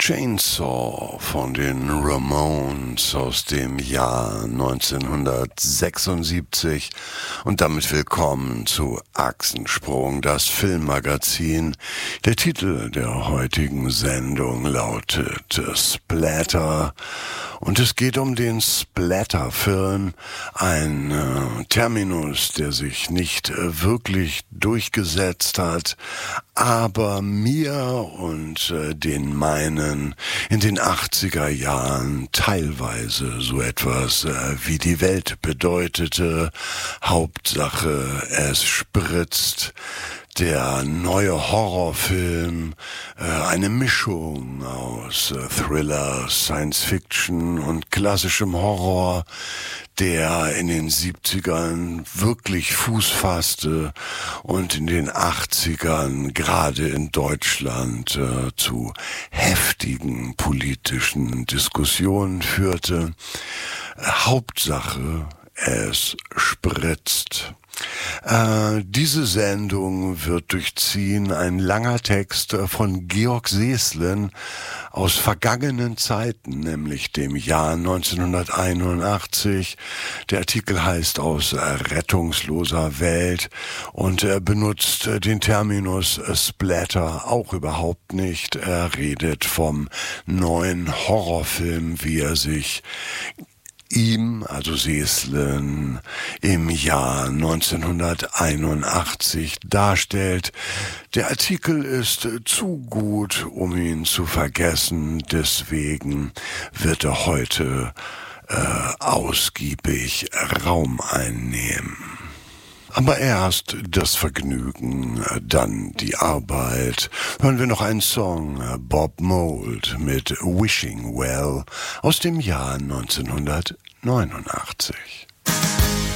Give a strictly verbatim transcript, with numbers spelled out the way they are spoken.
Chainsaw von den Ramones aus dem Jahr neunzehnhundertsechsundsiebzig und damit willkommen zu Achsensprung, das Filmmagazin. Der Titel der heutigen Sendung lautet Splatter und es geht um den Splatter-Film, ein äh, Terminus, der sich nicht äh, wirklich durchgesetzt hat, aber mir und äh, den meinen in den achtziger Jahren teilweise so etwas äh, wie die Welt bedeutete. Hauptsache, es spritzt. Der neue Horrorfilm, äh, eine Mischung aus äh, Thriller, Science Fiction und klassischem Horror, der in den siebzigern wirklich Fuß fasste und in den achtzigern gerade in Deutschland äh, zu heftigen politischen Diskussionen führte. Äh, Hauptsache, es spritzt. Äh, diese Sendung wird durchziehen ein langer Text von Georg Seeßlen aus vergangenen Zeiten, nämlich dem Jahr neunzehnhunderteinundachtzig. Der Artikel heißt Aus rettungsloser Welt und er benutzt den Terminus Splatter auch überhaupt nicht. Er redet vom neuen Horrorfilm, wie er sich ihm, also Seeßlen, im Jahr neunzehnhunderteinundachtzig darstellt. Der Artikel ist zu gut, um ihn zu vergessen, deswegen wird er heute äh, ausgiebig Raum einnehmen. Aber erst das Vergnügen, dann die Arbeit. Hören wir noch einen Song, Bob Mould mit Wishing Well aus dem Jahr neunzehnhundertneunundachtzig.